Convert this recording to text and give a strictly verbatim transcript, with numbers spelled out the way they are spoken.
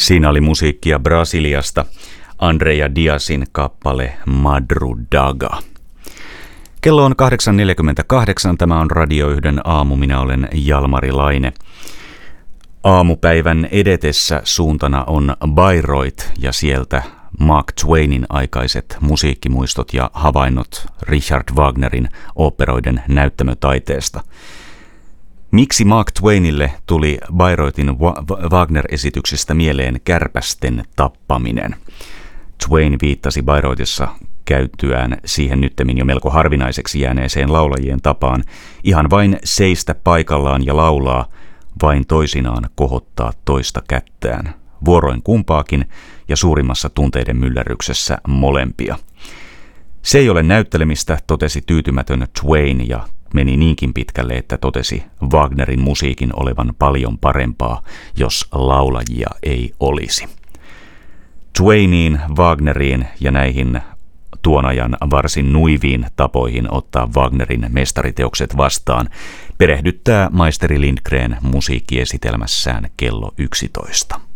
Siinä oli musiikkia Brasiliasta, Andrea Diazin kappale Madrudaga. Kello on kahdeksan neljäkymmentäkahdeksan, tämä on Radio yhden aamu, minä olen Jalmari Laine. Aamupäivän edetessä suuntana on Bayreuth ja sieltä Mark Twainin aikaiset musiikkimuistot ja havainnot Richard Wagnerin oopperoiden näyttämötaiteesta. Miksi Mark Twainille tuli Bayreutin Wagner-esityksistä mieleen kärpästen tappaminen? Twain viittasi Bayreuthissa käytyään siihen nyttemmin jo melko harvinaiseksi jääneeseen laulajien tapaan ihan vain seistä paikallaan ja laulaa, vain toisinaan kohottaa toista kättään. Vuoroin kumpaakin ja suurimmassa tunteiden myllerryksessä molempia. Se ei ole näyttelemistä, totesi tyytymätön Twain ja meni niinkin pitkälle, että totesi Wagnerin musiikin olevan paljon parempaa, jos laulajia ei olisi. Twainiin, Wagneriin ja näihin tuon ajan varsin nuiviin tapoihin ottaa Wagnerin mestariteokset vastaan perehdyttää maisteri Lindgren musiikkiesitelmässään kello yksitoista.